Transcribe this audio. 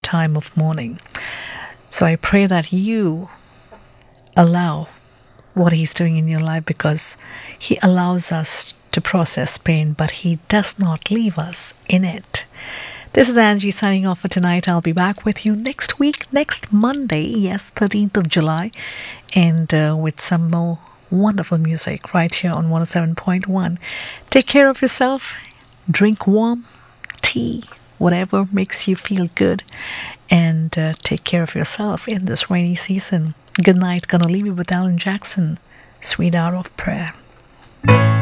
time of mourning. So I pray that you allow what He's doing in your life, because He allows us to process pain, but He does not leave us in it. This is Angie signing off for tonight. I'll be back with you next week, next Monday, yes, 13th of July, and with some more wonderful music right here on 107.1. Take care of yourself. Drink warm tea, whatever makes you feel good, and take care of yourself in this rainy season. Good night. Gonna leave you with Alan Jackson, Sweet Hour of Prayer.